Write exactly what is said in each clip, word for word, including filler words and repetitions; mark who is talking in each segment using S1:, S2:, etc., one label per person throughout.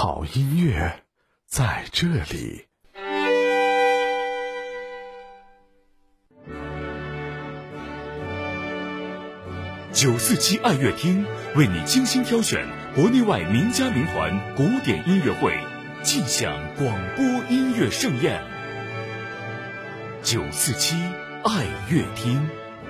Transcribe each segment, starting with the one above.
S1: 好音乐在这里。九四七爱乐厅为你精心挑选国内外名家名环古典音乐会，尽享广播音乐盛宴。九四七爱乐厅。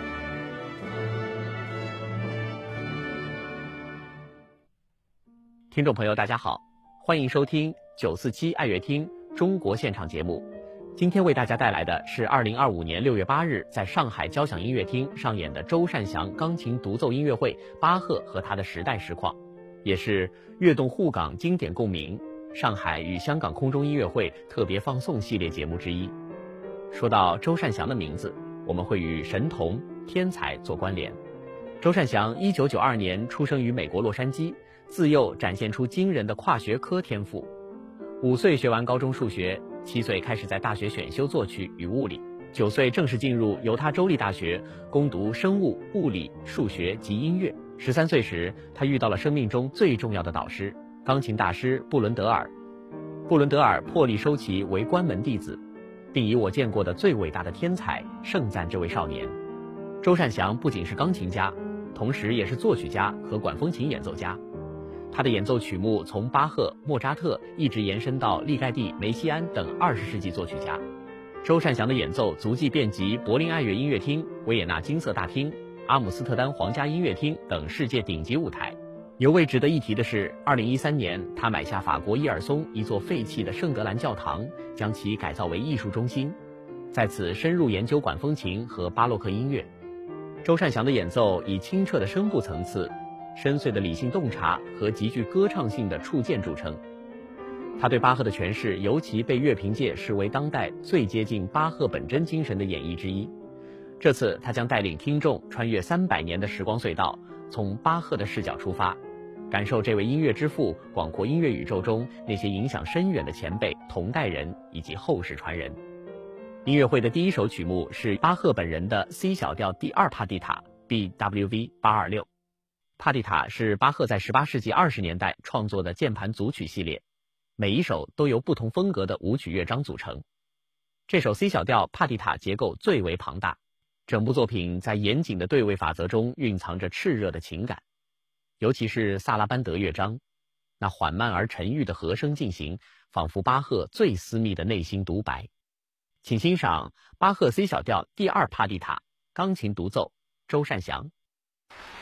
S2: 听众朋友大家好，欢迎收听九四七爱乐厅中国现场节目。今天为大家带来的是二零二五年六月八日在上海交响音乐厅上演的周善祥钢琴独奏音乐会《巴赫和他的时代实况》，也是悦动沪港经典共鸣上海与香港空中音乐会特别放送系列节目之一。说到周善祥的名字，我们会与神童、天才做关联。周善祥一九九二年出生于美国洛杉矶，自幼展现出惊人的跨学科天赋。五岁学完高中数学，七岁开始在大学选修作曲与物理，九岁正式进入犹他州立大学攻读生物、物理、数学及音乐。十三岁时，他遇到了生命中最重要的导师，钢琴大师布伦德尔。布伦德尔破例收其为关门弟子，并以我见过的最伟大的天才盛赞这位少年。周善祥不仅是钢琴家，同时也是作曲家和管风琴演奏家。他的演奏曲目从巴赫、莫扎特一直延伸到利盖蒂、梅西安等二十世纪作曲家。周善祥的演奏足迹遍及柏林爱乐音乐厅、维也纳金色大厅、阿姆斯特丹皇家音乐厅等世界顶级舞台。尤为值得一提的是，二零一三年他买下法国伊尔松一座废弃的圣德兰教堂，将其改造为艺术中心，在此深入研究管风琴和巴洛克音乐。周善祥的演奏以清澈的声部层次、深邃的理性洞察和极具歌唱性的触键著称。他对巴赫的诠释尤其被乐评界视为当代最接近巴赫本真精神的演绎之一。这次他将带领听众穿越三百年的时光隧道，从巴赫的视角出发，感受这位音乐之父广阔音乐宇宙中那些影响深远的前辈、同代人以及后世传人。音乐会的第一首曲目是巴赫本人的 C 小调第二帕蒂塔 B W V 八二六。帕蒂塔是巴赫在十八世纪二十年代创作的键盘组曲系列，每一首都由不同风格的舞曲乐章组成。这首 C 小调帕蒂塔结构最为庞大，整部作品在严谨的对位法则中蕴藏着炽热的情感，尤其是萨拉班德乐章，那缓慢而沉郁的和声进行，仿佛巴赫最私密的内心独白。请欣赏巴赫 C 小调第二帕蒂塔钢琴独奏，周善祥。